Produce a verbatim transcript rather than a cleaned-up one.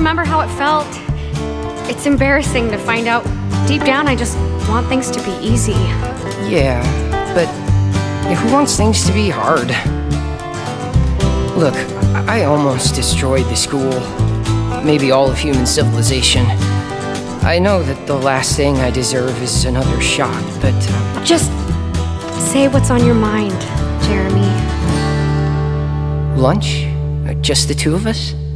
remember how it felt. It's embarrassing to find out deep down I just want things to be easy. Yeah, but yeah, who wants things to be hard? Look, I almost destroyed the school. Maybe all of human civilization. I know that the last thing I deserve is another shot, but... Uh, Just say what's on your mind, Jeremy. Lunch? Just the two of us?